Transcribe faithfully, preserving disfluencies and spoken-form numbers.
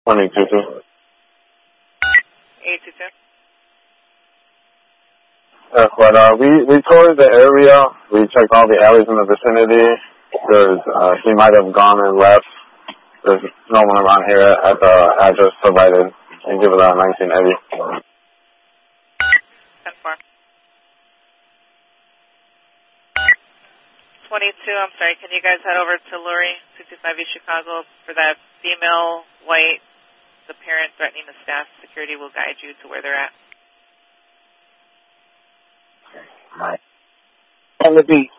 twenty-two two. eight two two. Yes, but uh, we, we toured the area. We checked all the alleys in the vicinity. There's, uh, he might have gone and left. There's no one around here at the address provided in Gibbon, nineteen eighty. ten four. twenty-two, I'm sorry, can you guys head over to Lurie, two two five East Chicago, for that female, white, the parent threatening the staff. Security will guide you to where they're at. On the beach.